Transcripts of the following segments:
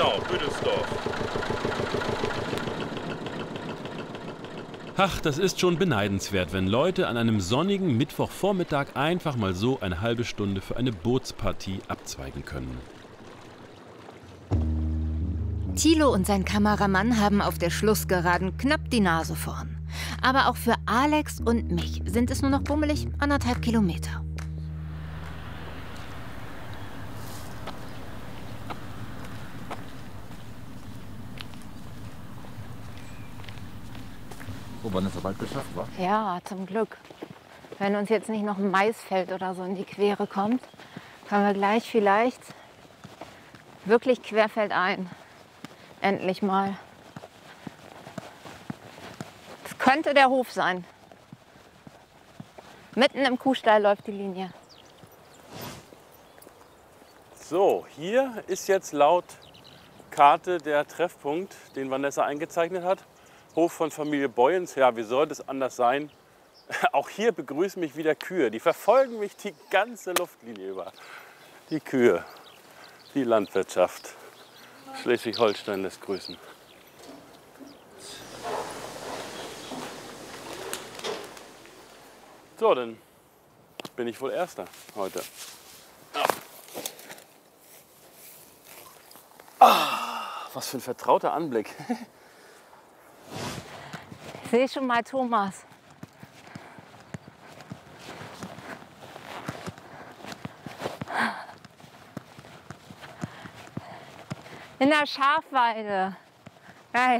Genau, Büdelsdorf. Ach, das ist schon beneidenswert, wenn Leute an einem sonnigen Mittwochvormittag einfach mal so eine halbe Stunde für eine Bootspartie abzweigen können. Thilo und sein Kameramann haben auf der Schlussgeraden knapp die Nase vorn. Aber auch für Alex und mich sind es nur noch bummelig 1,5 Kilometer. Oh, wann ist er bald geschafft, wa? Ja, zum Glück. Wenn uns jetzt nicht noch ein Maisfeld oder so in die Quere kommt, können wir gleich vielleicht wirklich querfeldein. Endlich mal. Das könnte der Hof sein. Mitten im Kuhstall läuft die Linie. So, hier ist jetzt laut Karte der Treffpunkt, den Vanessa eingezeichnet hat. Hof von Familie Boyens. Ja, wie soll das anders sein? Auch hier begrüßen mich wieder Kühe. Die verfolgen mich die ganze Luftlinie über. Die Kühe, die Landwirtschaft. Schleswig-Holstein lässt grüßen. So, dann bin ich wohl Erster heute. Was für ein vertrauter Anblick. Ich sehe schon mal Thomas. In der Schafweide. Geil.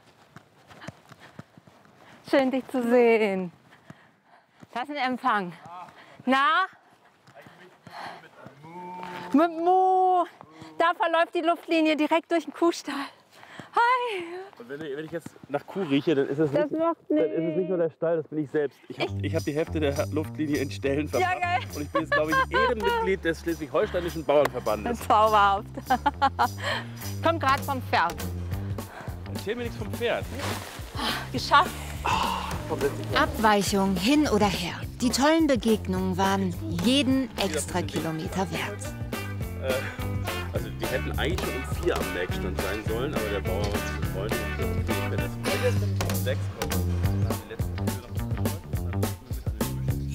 Schön, dich zu sehen. Das ist ein Empfang. Na? Mit Mu. Da verläuft die Luftlinie direkt durch den Kuhstall. Hi. Und wenn ich jetzt nach Kuh rieche, dann ist es nicht nur der Stall, das bin ich selbst. Ich hab die Hälfte der Luftlinie in Ställen verbracht. Ja, geil. Und ich bin jetzt, glaube ich, Ehrenmitglied des Schleswig-Holsteinischen Bauernverbandes. Zauberhaft. Kommt gerade vom Pferd. Erzähl mir nichts vom Pferd. Geschafft. Abweichung hin oder her. Die tollen Begegnungen waren jeden extra Kilometer wert. Also die hätten eigentlich schon um 4 am Melkstand sein sollen, aber der Bauer war zu freundlich und gesagt, okay, wenn das voll ist, dann um 6 kommen. Dann haben die letzten Kühe noch gefolgt und dann müssen wir mit an den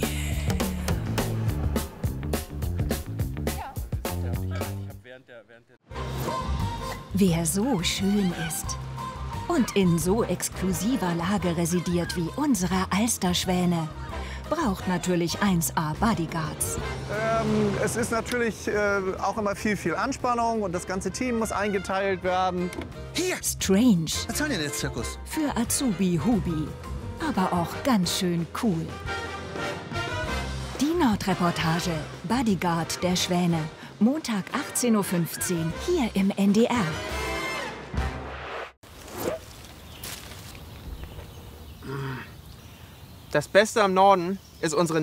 Wer so schön ist und in so exklusiver Lage residiert wie unsere Alsterschwäne, braucht natürlich 1A Bodyguards. Es ist natürlich auch immer viel Anspannung und das ganze Team muss eingeteilt werden. Hier! Strange. Was soll denn der Zirkus? Für Azubi Hubi. Aber auch ganz schön cool. Die Nordreportage. Bodyguard der Schwäne. Montag 18:15 Uhr hier im NDR. Das Beste am Norden ist unsere